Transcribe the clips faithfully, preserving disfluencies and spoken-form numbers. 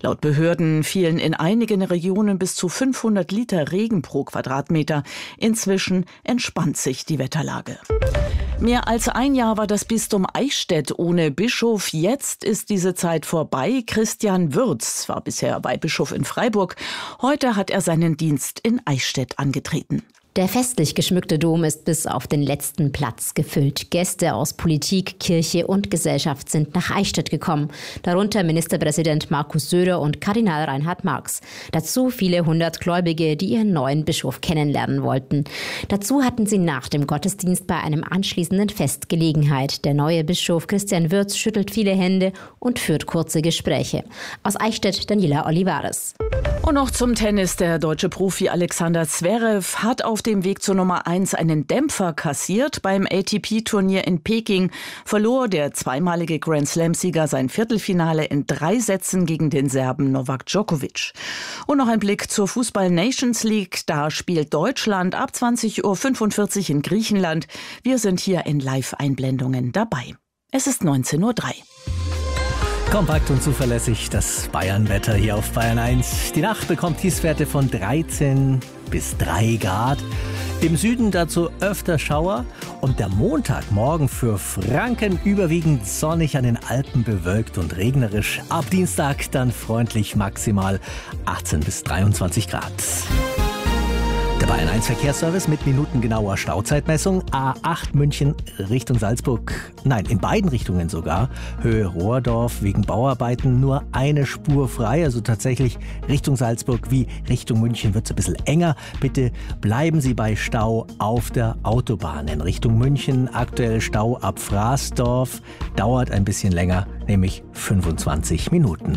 Laut Behörden fielen in einigen Regionen bis zu fünfhundert Liter Regen pro Quadratmeter. Inzwischen entspannt sich die Wetterlage. Mehr als ein Jahr war das Bistum Eichstätt ohne Bischof. Jetzt ist diese Zeit vorbei. Christian Würz war bisher Weihbischof in Freiburg. Heute hat er seinen Dienst in Eichstätt angetreten. Der festlich geschmückte Dom ist bis auf den letzten Platz gefüllt. Gäste aus Politik, Kirche und Gesellschaft sind nach Eichstätt gekommen. Darunter Ministerpräsident Markus Söder und Kardinal Reinhard Marx. Dazu viele hundert Gläubige, die ihren neuen Bischof kennenlernen wollten. Dazu hatten sie nach dem Gottesdienst bei einem anschließenden Fest Gelegenheit. Der neue Bischof Christian Würz schüttelt viele Hände und führt kurze Gespräche. Aus Eichstätt Daniela Olivares. Und noch zum Tennis. Der deutsche Profi Alexander Zverev hat auf dem Weg zur Nummer eins einen Dämpfer kassiert. Beim A T P-Turnier in Peking verlor der zweimalige Grand-Slam-Sieger sein Viertelfinale in drei Sätzen gegen den Serben Novak Djokovic. Und noch ein Blick zur Fußball-Nations League. Da spielt Deutschland ab zwanzig Uhr fünfundvierzig in Griechenland. Wir sind hier in Live-Einblendungen dabei. Es ist neunzehn Uhr drei. Kompakt und zuverlässig das Bayern-Wetter hier auf Bayern eins. Die Nacht bekommt Tiefstwerte von dreizehn bis drei Grad. Im Süden dazu öfter Schauer. Und der Montagmorgen für Franken überwiegend sonnig, an den Alpen bewölkt und regnerisch. Ab Dienstag dann freundlich maximal achtzehn bis dreiundzwanzig Grad. Der Bayern eins Verkehrsservice mit minutengenauer Stauzeitmessung. A acht München Richtung Salzburg. Nein, in beiden Richtungen sogar. Höhe Rohrdorf wegen Bauarbeiten nur eine Spur frei. Also tatsächlich Richtung Salzburg wie Richtung München wird es ein bisschen enger. Bitte bleiben Sie bei Stau auf der Autobahn. In Richtung München aktuell Stau ab Fraßdorf. Dauert ein bisschen länger, nämlich fünfundzwanzig Minuten.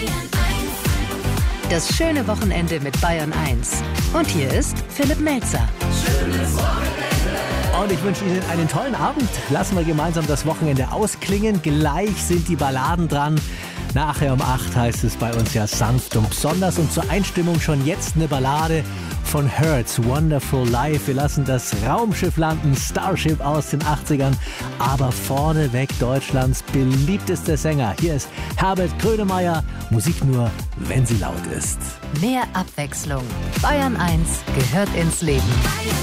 Das schöne Wochenende mit Bayern eins. Und hier ist Philipp Melzer. Schönes Wochenende. Und ich wünsche Ihnen einen tollen Abend. Lassen wir gemeinsam das Wochenende ausklingen. Gleich sind die Balladen dran. Nachher um acht heißt es bei uns ja sanft und besonders. Und zur Einstimmung schon jetzt eine Ballade von Hertz, Wonderful Life. Wir lassen das Raumschiff landen, Starship aus den achtzigern. Aber vorneweg Deutschlands beliebtester Sänger. Hier ist Herbert Grönemeyer. Musik nur, wenn sie laut ist. Mehr Abwechslung. Bayern eins gehört ins Leben.